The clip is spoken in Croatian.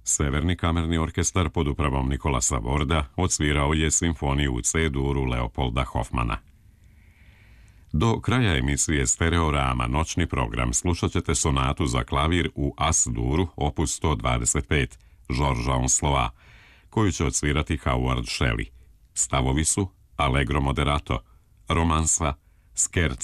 Severni kamerni orkestar pod upravom Nikolasa Vorda odsvirao je simfoniju u C-duru Leopolda Hofmana. Do kraja emisije Stereorama noćni program slušat ćete sonatu za klavir u As-duru opus 125 Georgesa Onsloa, koju će odsvirati Howard Shelley. Stavovi su Allegro moderato, romansa, scherzo